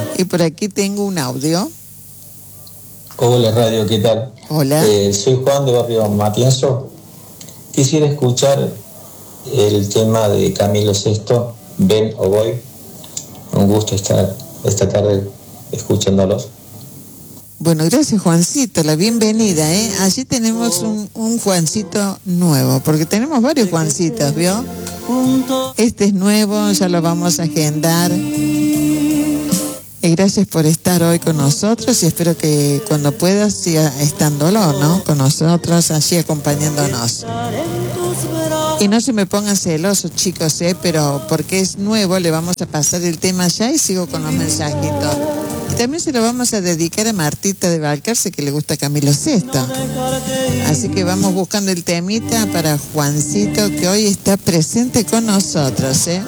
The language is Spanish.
Y por aquí tengo un audio. Hola Radio, ¿qué tal? Hola. Soy Juan de Barrio Matienzo. Quisiera escuchar el tema de Camilo VI, Ven o Voy. Un gusto estar esta tarde escuchándolos. Bueno, gracias Juancito, la bienvenida, ¿eh? Allí tenemos un Juancito nuevo, porque tenemos varios Juancitos, ¿vio? Este es nuevo, ya lo vamos a agendar. Gracias por estar hoy con nosotros y espero que cuando puedas siga estándolo, ¿no? Con nosotros, allí acompañándonos. Y no se me pongan celosos, chicos, pero porque es nuevo, le vamos a pasar el tema ya y sigo con los mensajitos. Y también se lo vamos a dedicar a Martita de Balcarce, que le gusta Camilo VI. Así que vamos buscando el temita para Juancito, que hoy está presente con nosotros,